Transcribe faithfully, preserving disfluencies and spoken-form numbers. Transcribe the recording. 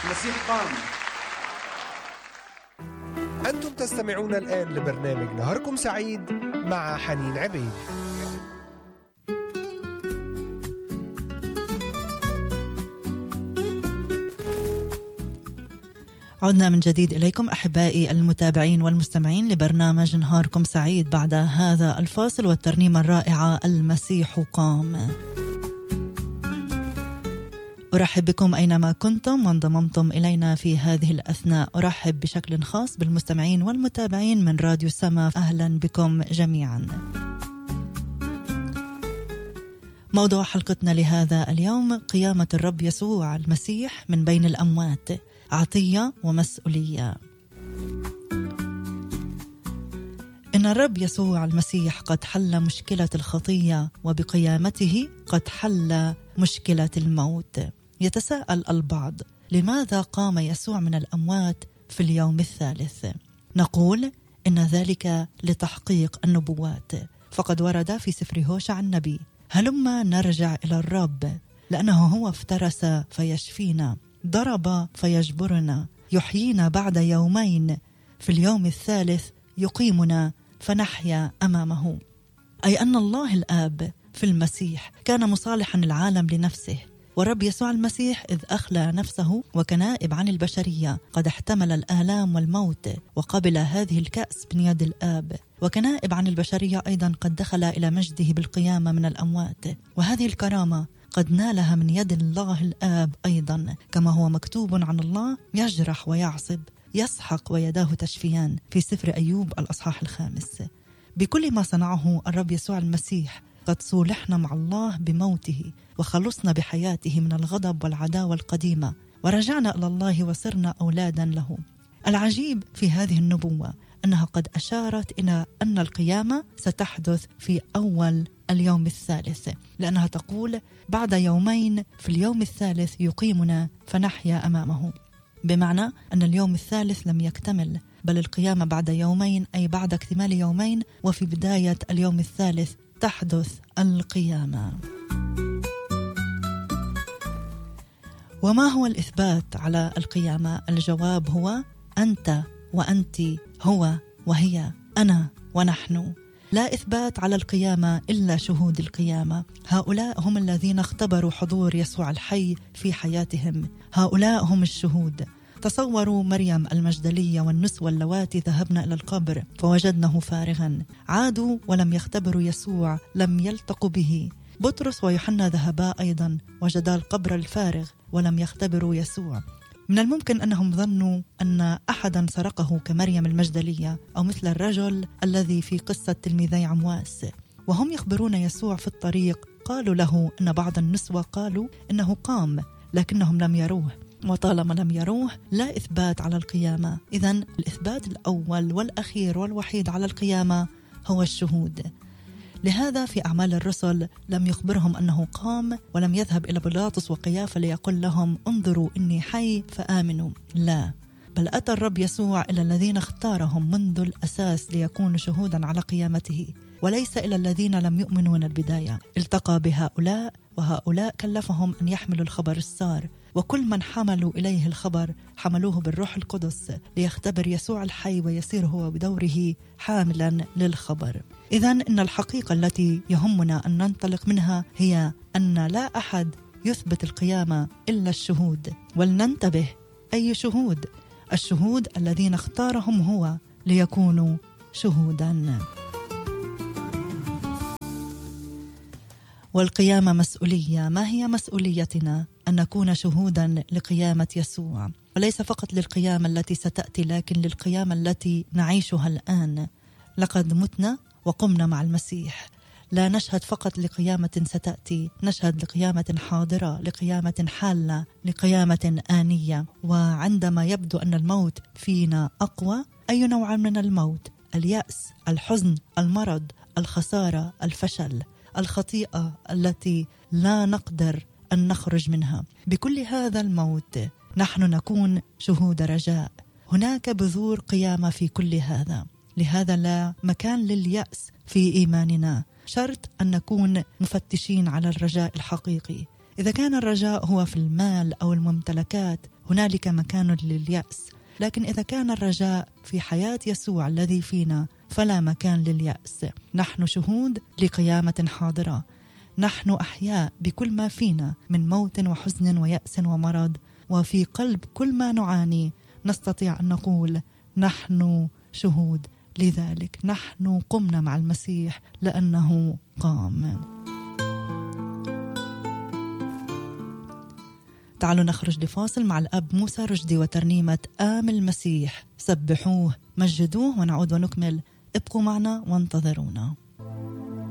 المسيح قام. أنتم تستمعون الآن لبرنامج نهاركم سعيد مع حنين عبيد. عدنا من جديد إليكم أحبائي المتابعين والمستمعين لبرنامج نهاركم سعيد بعد هذا الفاصل والترنيمة الرائعة المسيح قام. أرحب بكم أينما كنتم وانضممتم إلينا في هذه الأثناء. أرحب بشكل خاص بالمستمعين والمتابعين من راديو سما. أهلا بكم جميعا. موضوع حلقتنا لهذا اليوم قيامة الرب يسوع المسيح من بين الأموات، عطية ومسؤولية. إن الرب يسوع المسيح قد حل مشكلة الخطية، وبقيامته قد حل مشكلة الموت. يتساءل البعض: لماذا قام يسوع من الأموات في اليوم الثالث؟ نقول إن ذلك لتحقيق النبوات، فقد ورد في سفر هوشع النبي: هلما نرجع إلى الرب لأنه هو افترس فيشفينا، ضرب فيجبرنا، يحيينا بعد يومين، في اليوم الثالث يقيمنا فنحيا أمامه. أي أن الله الآب في المسيح كان مصالحا العالم لنفسه، ورب يسوع المسيح إذ أخلى نفسه وكنائب عن البشرية قد احتمل الآلام والموت، وقبل هذه الكأس من يد الآب، وكنائب عن البشرية أيضا قد دخل إلى مجده بالقيامة من الأموات، وهذه الكرامة قد نالها من يد الله الآب أيضا، كما هو مكتوب عن الله: يجرح ويعصب، يسحق ويداه تشفيان، في سفر أيوب الأصحاح الخامس. بكل ما صنعه الرب يسوع المسيح قد صولحنا مع الله بموته، وخلصنا بحياته من الغضب والعداوة القديمة، ورجعنا إلى الله وصرنا أولادا له. العجيب في هذه النبوة أنها قد أشارت إلى أن القيامة ستحدث في أول اليوم الثالث، لأنها تقول: بعد يومين في اليوم الثالث يقيمنا فنحيا أمامه، بمعنى أن اليوم الثالث لم يكتمل، بل القيامة بعد يومين، أي بعد اكتمال يومين، وفي بداية اليوم الثالث تحدث القيامة. وما هو الإثبات على القيامة؟ الجواب هو أنت وأنت، هو وهي، أنا ونحن. لا إثبات على القيامة إلا شهود القيامة. هؤلاء هم الذين اختبروا حضور يسوع الحي في حياتهم، هؤلاء هم الشهود. تصوروا مريم المجدلية والنسوة اللواتي ذهبن إلى القبر فوجدنه فارغا، عادوا ولم يختبروا يسوع، لم يلتقوا به. بطرس ويوحنا ذهبا أيضا، وجدا القبر الفارغ ولم يختبروا يسوع. من الممكن أنهم ظنوا أن أحدا سرقه كمريم المجدلية، أو مثل الرجل الذي في قصة تلميذي عمواس. وهم يخبرون يسوع في الطريق قالوا له أن بعض النسوة قالوا إنه قام، لكنهم لم يروه، وطالما لم يروه لا إثبات على القيامة. إذن الإثبات الأول والأخير والوحيد على القيامة هو الشهود. لهذا في أعمال الرسل لم يخبرهم أنه قام، ولم يذهب إلى بيلاطس وقيافة ليقول لهم: انظروا إني حي فآمنوا. لا، بل أتى الرب يسوع إلى الذين اختارهم منذ الأساس ليكونوا شهودا على قيامته، وليس إلى الذين لم يؤمنوا من البداية. التقى بهؤلاء، وهؤلاء كلفهم أن يحملوا الخبر السار، وكل من حملوا إليه الخبر حملوه بالروح القدس ليختبر يسوع الحي ويصير هو بدوره حاملا للخبر. إذن إن الحقيقة التي يهمنا أن ننطلق منها هي أن لا أحد يثبت القيامة إلا الشهود. ولننتبه: أي شهود؟ الشهود الذين اختارهم هو ليكونوا شهودا. والقيامة مسؤولية. ما هي مسؤوليتنا؟ أن نكون شهودا لقيامة يسوع، وليس فقط للقيامة التي ستأتي، لكن للقيامة التي نعيشها الآن. لقد متنا وقمنا مع المسيح. لا نشهد فقط لقيامة ستأتي، نشهد لقيامة حاضرة، لقيامة حالة، لقيامة آنية. وعندما يبدو أن الموت فينا أقوى، أي نوع من الموت؟ اليأس، الحزن، المرض، الخسارة، الفشل، الخطيئة التي لا نقدر أن نخرج منها. بكل هذا الموت نحن نكون شهود رجاء. هناك بذور قيامة في كل هذا. لهذا لا مكان لليأس في إيماننا، شرط أن نكون مفتشين على الرجاء الحقيقي. إذا كان الرجاء هو في المال أو الممتلكات هنالك مكان لليأس، لكن إذا كان الرجاء في حياة يسوع الذي فينا فلا مكان لليأس. نحن شهود لقيامة حاضرة، نحن أحياء بكل ما فينا من موت وحزن ويأس ومرض، وفي قلب كل ما نعاني نستطيع أن نقول نحن شهود لذلك. نحن قمنا مع المسيح لأنه قام. تعالوا نخرج لفاصل مع الأب موسى رشدي وترنيمة آم المسيح. سبحوه مجدوه ونعود ونكمل. ابقوا معنا وانتظرونا.